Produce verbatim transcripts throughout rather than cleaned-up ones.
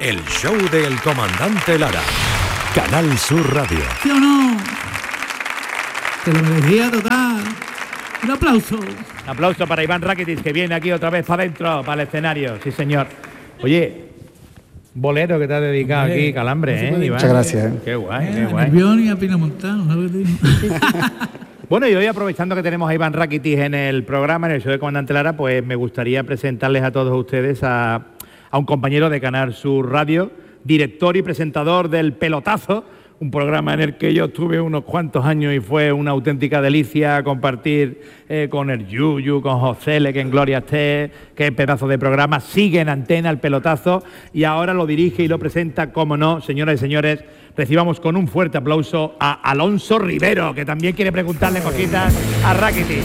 El show del comandante Lara. Canal Sur Radio. ¿Sí o no? Que lo merecía total. Un aplauso. Un aplauso para Iván Rakitic, que viene aquí otra vez para adentro, para el escenario. Sí, señor. Oye, bolero que te has dedicado Hombre, aquí, Calambre, no ¿eh, puede- Iván? Muchas gracias, ¿eh? Qué guay, Eh, qué ni guay. avión ni a Pino Montano, ¿sabes? Bueno, y hoy, aprovechando que tenemos a Iván Rakitic en el programa, en el show de Comandante Lara, pues me gustaría presentarles a todos ustedes a, a un compañero de Canal Sur Radio, director y presentador del Pelotazo, un programa en el que yo estuve unos cuantos años y fue una auténtica delicia compartir eh, con el Yuyu, con José Le, que en gloria esté, qué pedazo de programa. Sigue en antena el Pelotazo y ahora lo dirige y lo presenta, como no, señoras y señores, recibamos con un fuerte aplauso a Alonso Rivero, que también quiere preguntarle cositas a Rakitic.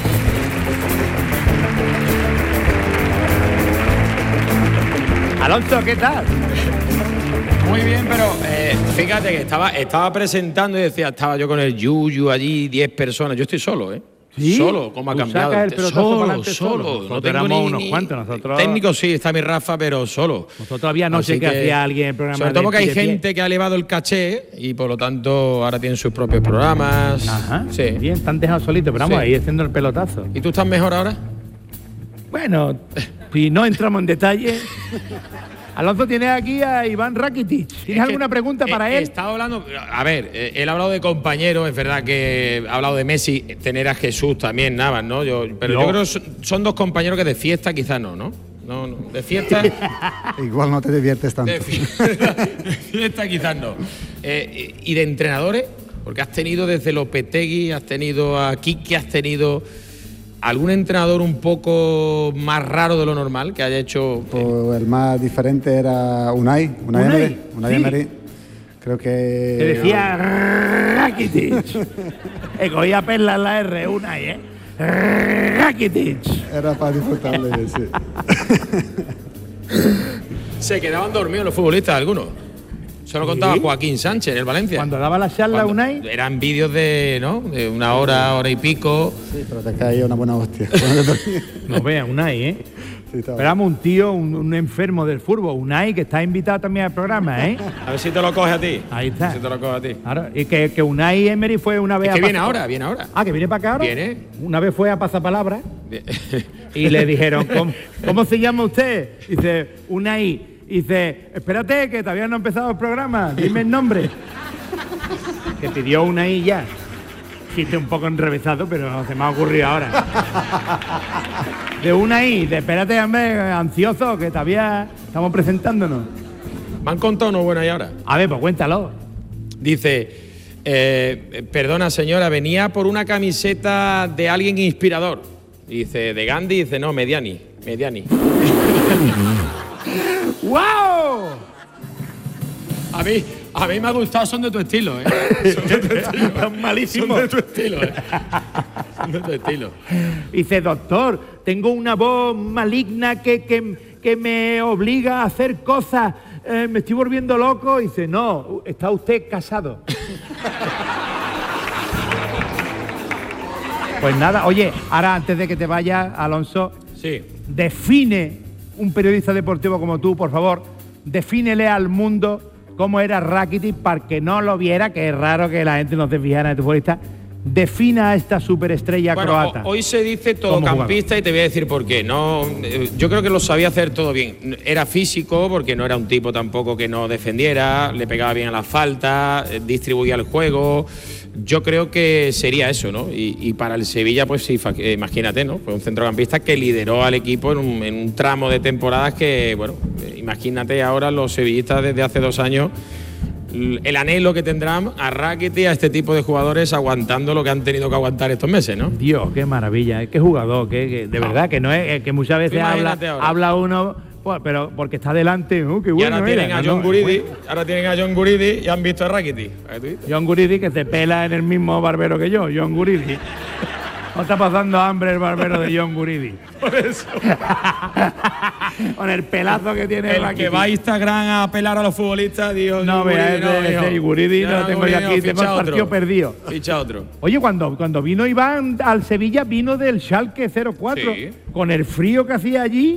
Alonso, ¿qué tal? Muy bien, pero eh, fíjate que estaba, estaba presentando y decía, estaba yo con el Yuyu allí, diez personas. Yo estoy solo, ¿eh? ¿Sí? Solo, ¿cómo ha ¿Tú cambiado? sacas el pelotazo para Solo, adelante solo? solo. Nosotros éramos unos cuantos, nosotros- Técnico sí, está mi Rafa, pero solo. Nosotros todavía no sé Así qué que- hacía alguien en el programa. Sobre de todo porque hay Pie de Pie. gente que ha elevado el caché y por lo tanto ahora tienen sus propios programas. Ajá, Sí. bien, están dejados solitos, pero vamos Sí. ahí haciendo el pelotazo. ¿Y tú estás mejor ahora? Bueno, si no entramos en detalle. Alonso, tienes aquí a Iván Rakitic. ¿Tienes Es que alguna pregunta he- para he él? estado hablando, a ver, eh, él ha hablado de compañeros, es verdad que ha hablado de Messi, tener a Jesús también, Navas, ¿no? Yo, pero No. yo creo que son, son dos compañeros que de fiesta quizás no, ¿no? No, no, de fiesta, Igual no te diviertes tanto. de fiesta, de fiesta quizás no. Eh, y de entrenadores, porque has tenido desde Lopetegui, has tenido a Quique, has tenido algún entrenador un poco más raro de lo normal que haya hecho. Pues el más diferente era Unai, Unai, Unai, Emery. Unai sí. Emery. Creo que... Te decía Rakitic. Eh, cogía perla en la R, una ¿eh? Rakitic. Era para disfrutarle, sí. Se quedaban dormidos los futbolistas algunos. Eso lo contaba ¿Sí? Joaquín Sánchez en el Valencia. Cuando daba la charla Cuando- Unai, Eran vídeos de, ¿no? De una hora, hora y pico. Sí, pero te caía una buena hostia. no vea, Unai, ¿eh? Sí, estaba- Esperamos un tío, un, un enfermo del fútbol, Unai, que está invitado también al programa, ¿eh? A ver si te lo coge a ti. Ahí está. A ver si te lo coge a ti. Claro, y que, que Unai Emery fue una vez Es que a viene Pasa- ahora, viene ahora. Ah, que viene para acá ahora. Viene. Una vez fue a Pasapalabra y le dijeron, ¿cómo, cómo se llama usted? Dice, Unai. Dice, espérate, que todavía no ha empezado el programa, dime el nombre. Que pidió Unai ya. Chiste un poco enrevesado, pero se me ha ocurrido ahora. De Unai, de espérate, hombre, ansioso, que todavía estamos presentándonos. Me han contado uno bueno ahí ahora. A ver, pues cuéntalo. Dice, eh, perdona señora, venía por una camiseta de alguien inspirador. Dice, de Gandhi, dice, no, Mediani. Mediani. ¡Wow! A mí, a mí me ha gustado, son de tu estilo, ¿eh? Son de tu estilo. Son malísimos. Son de tu estilo, ¿eh? Son de tu estilo. Dice, doctor, tengo una voz maligna que, que, que me obliga a hacer cosas. Eh, me estoy volviendo loco. Dice, no, está usted casado. Pues nada, oye, ahora antes de que te vayas, Alonso, Sí. define un periodista deportivo como tú, por favor, defínele al mundo cómo era Rakitic para que no lo viera, que es raro que la gente no se fijara en tu futbolista. Defina a esta superestrella Bueno, croata. ho- hoy se dice Como todocampista y te voy a decir por qué. No, eh, yo creo que lo sabía hacer todo bien. Era físico, porque no era un tipo tampoco que no defendiera, le pegaba bien a la falta, eh, distribuía el juego. Yo creo que sería eso, ¿no? Y, y para el Sevilla, pues sí, fa- eh, imagínate, ¿no? Fue un centrocampista que lideró al equipo en un, en un tramo de temporadas que, bueno, eh, imagínate ahora los sevillistas desde hace dos años el anhelo que tendrán a Rakitic, a este tipo de jugadores aguantando lo que han tenido que aguantar estos meses, ¿no? Dios, qué maravilla, eh, qué jugador, qué, qué- de No. verdad que no es eh, que muchas veces habla, Imagínate ahora. habla uno, pues, pero porque está delante, uh, qué Y bueno ahora era, tienen a no, John no, Guridi, bueno. ahora tienen a John Guridi y han visto a Rakitic. John Guridi, que se pela en el mismo barbero que yo, John Guridi. No está pasando hambre el barbero de John Guridi. Por eso. Con el pelazo que tiene El Rakitic. que va a Instagram a pelar a los futbolistas, Dios. No, vea, ese, ese Guridi no lo tengo yo aquí, tengo el partido perdido. Ficha otro. Oye, cuando, cuando vino Iván al Sevilla, vino del Schalke cero cuatro. Sí. Con el frío que hacía allí,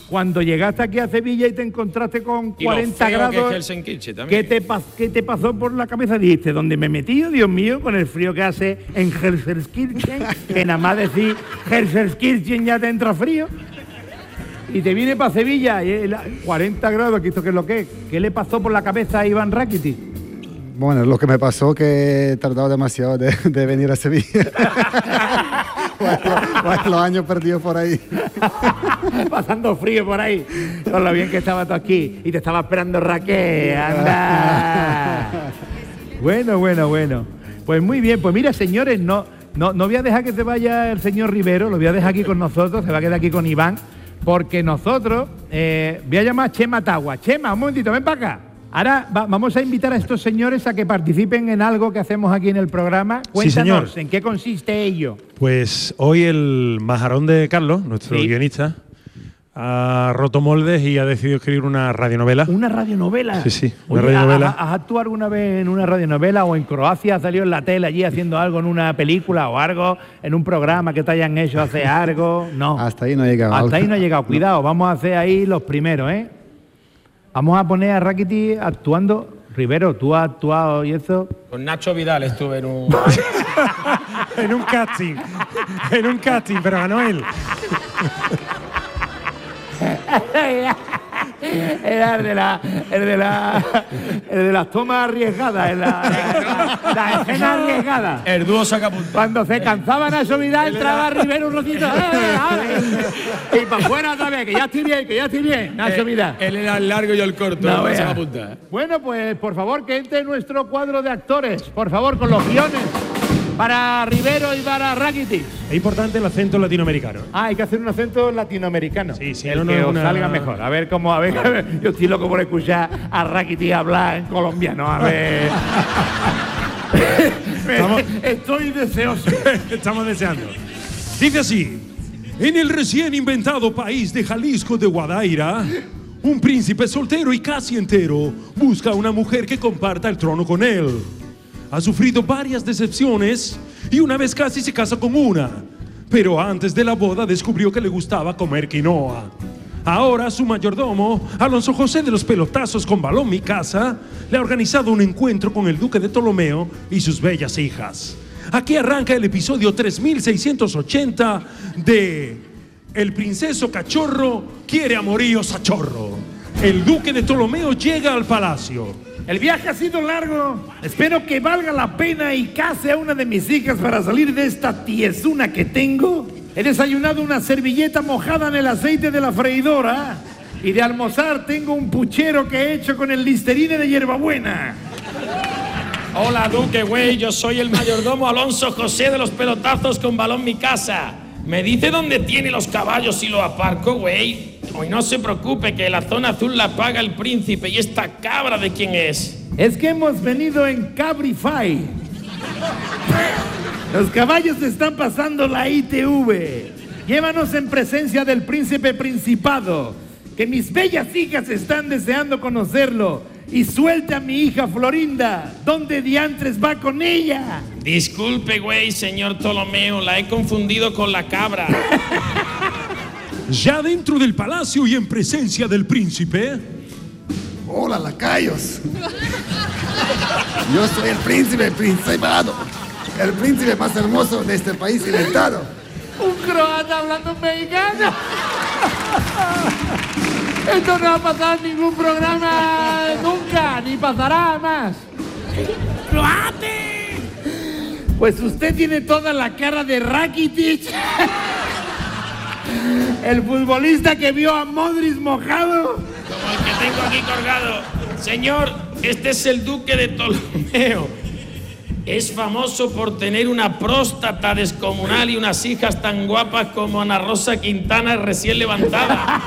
cuando llegaste aquí a Sevilla y te encontraste con Y lo cuarenta feo grados, que es Helsinki también. ¿qué te, pas- ¿qué te pasó por la cabeza? Dijiste, ¿dónde me he metido, Dios mío, con el frío que hace en Helsinki? Que nada más decir Helsinki ya te entra frío. Y te viene para Sevilla, y el- cuarenta grados, ¿qué esto qué es lo que es? ¿Qué le pasó por la cabeza a Iván Rakitic? Bueno, lo que me pasó que he tardado demasiado de, de venir a Sevilla. bueno, bueno, los años perdidos por ahí. Pasando frío por ahí, con lo bien que estabas tú aquí. Y te estaba esperando Raquel, anda. Bueno, bueno, bueno. Pues muy bien, pues mira, señores, no, no, no voy a dejar que se vaya el señor Rivero, lo voy a dejar aquí con nosotros, se va a quedar aquí con Iván, porque nosotros, eh, voy a llamar a Chema Tagua. Chema, un momentito, ven para acá. Ahora va- vamos a invitar a estos señores a que participen en algo que hacemos aquí en el programa. Cuéntanos, señor. ¿en qué consiste ello? Pues hoy el majarón de Carlos, nuestro Sí. guionista, ha roto moldes y ha decidido escribir una radionovela. ¿Una radionovela? Sí, sí, una Oye, radionovela. ¿has, has actuado alguna vez en una radionovela o en Croacia? ¿Has salido en la tele allí haciendo algo en una película o algo? ¿En un programa que te hayan hecho hace algo? No. Hasta ahí no he llegado. Hasta ahí no ha llegado. Cuidado, vamos a hacer ahí los primeros, ¿eh? Vamos a poner a Rakitic actuando. Rivero, ¿tú has actuado y eso? Con Nacho Vidal estuve en un... en un casting. En un casting, pero ganó él. Era el de la, el de la, el de las tomas arriesgadas, el la, la, la escena arriesgada. El dúo sacapunta. Cuando se cansaban a su vida, entraba Rivero un ratito ¡eh, eh! y para afuera otra vez, que ya estoy bien, que ya estoy bien, Nacho Vidal. Él era el largo y yo el corto. No el vea. sacapunta. Bueno, pues por favor que entre nuestro cuadro de actores, por favor, con los guiones para Rivero y para Rakitic. Es importante el acento latinoamericano. Ah, hay que hacer un acento latinoamericano. Sí, sí, el no, no que es os una- salga mejor. A ver cómo, a ver, a ver. Yo estoy loco por escuchar a Rakitic hablar en colombiano. A ver. Estamos- Estoy deseoso. Estamos deseando. Dice así: en el recién inventado país de Jalisco de Guadaira, un príncipe soltero y casi entero busca a una mujer que comparta el trono con él. Ha sufrido varias decepciones y una vez casi se casa con una, pero antes de la boda descubrió que le gustaba comer quinoa. Ahora su mayordomo, Alonso José de los Pelotazos con Balón Mi Casa, le ha organizado un encuentro con el duque de Ptolomeo y sus bellas hijas. Aquí arranca el episodio tres mil seiscientos ochenta de El princeso cachorro quiere amoríos a chorro. El duque de Ptolomeo llega al palacio. El viaje ha sido largo. Espero que valga la pena y case a una de mis hijas para salir de esta tiesuna que tengo. He desayunado una servilleta mojada en el aceite de la freidora. Y de almorzar tengo un puchero que he hecho con el listerine de hierbabuena. Hola, Duque, güey. Yo soy el mayordomo Alonso José de los Pelotazos con Balón Mi Casa. ¿Me dice dónde tiene los caballos y los aparco, güey? Hoy no se preocupe, que la zona azul la paga el príncipe. ¿Y esta cabra de quién es? Es que hemos venido en Cabrify. Los caballos están pasando la I T V. Llévanos en presencia del príncipe principado, que mis bellas hijas están deseando conocerlo. Y suelta a mi hija Florinda. ¿Dónde diantres va con ella? Disculpe, güey, señor Ptolomeo. La he confundido con la cabra. Ya dentro del palacio y en presencia del príncipe, Hola, lacayos. Yo soy el príncipe principado. El príncipe más hermoso de este país inventado. Un croata hablando mexicano. Esto no va a pasar en ningún programa nunca, ni pasará más. ¡Croate! Pues usted tiene toda la cara de Rakitic. El futbolista que vio a Modric mojado. Como el que tengo aquí colgado. Señor, este es el duque de Ptolomeo. Es famoso por tener una próstata descomunal y unas hijas tan guapas como Ana Rosa Quintana recién levantada.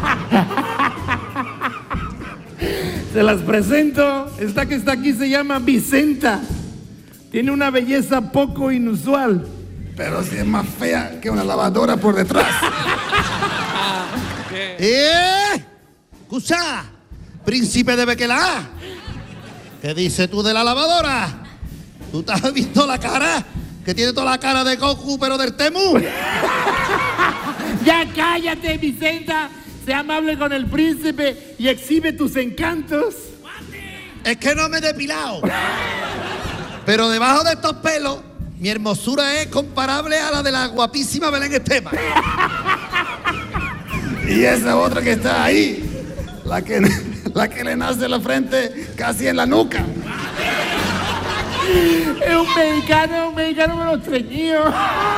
Se las presento. Esta que está aquí se llama Vicenta. Tiene una belleza poco inusual. Pero si es más fea que una lavadora por detrás. ¡Eh! ¡Cusa! ¡Príncipe de Bequelá! ¿Qué dices tú de la lavadora? ¿Tú te has visto la cara? Que tiene toda la cara de Goku, pero del Temu. Ya cállate, Vicenta. Sea amable con el príncipe y exhibe tus encantos. Es que no me he depilado. Pero debajo de estos pelos, mi hermosura es comparable a la de la guapísima Belén Esteban. Y esa otra que está ahí, la que, la que le nace la frente casi en la nuca. Es un mexicano, un mexicano con los treñidos.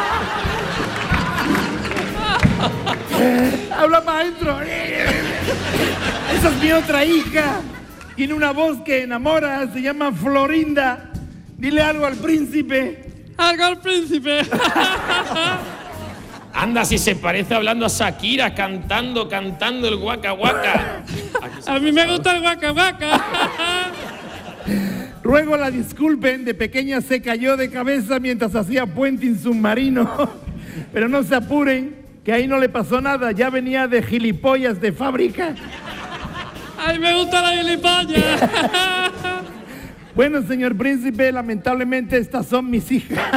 Habla maestro. Esa es mi otra hija. Tiene una voz que enamora, se llama Florinda. Dile algo al príncipe. Algo al príncipe. Anda, si se parece hablando a Shakira, cantando, cantando el guaca guaca. A mí me gusta el guaca guaca. Ruego la disculpen, de pequeña se cayó de cabeza mientras hacía puenting submarino. Pero no se apuren, que ahí no le pasó nada, ya venía de gilipollas de fábrica. A mí me gusta la gilipollas. Bueno, señor príncipe, lamentablemente estas son mis hijas.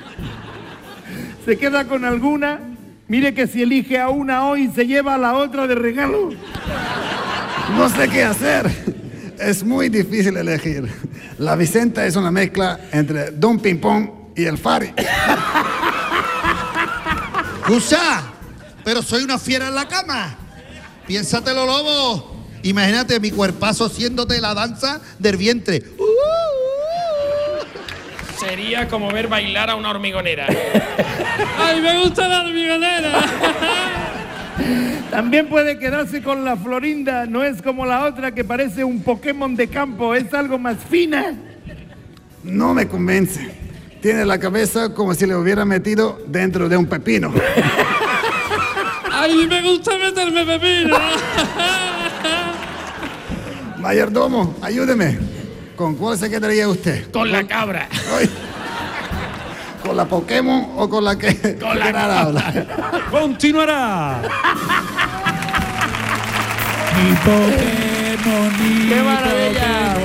¿Se queda con alguna? Mire que si elige a una hoy, se lleva a la otra de regalo. No sé qué hacer. Es muy difícil elegir. La Vicenta es una mezcla entre Don Pimpón y el Fari. Cusa, pero soy una fiera en la cama. Piénsatelo, lobo. Imagínate mi cuerpazo haciéndote la danza del vientre. Uh, uh. Sería como ver bailar a una hormigonera. Ay, me gusta la hormigonera. También puede quedarse con la Florinda, no es como la otra que parece un Pokémon de campo, es algo más fina. No me convence. Tiene la cabeza como si le hubiera metido dentro de un pepino. Ay, me gusta meterme pepino. Mayordomo, ayúdeme. ¿Con cuál se quedaría usted? Con la cabra. Ay, ¿con la Pokémon o con la que Con la que nada habla? Continuará. ¡Qué maravilla!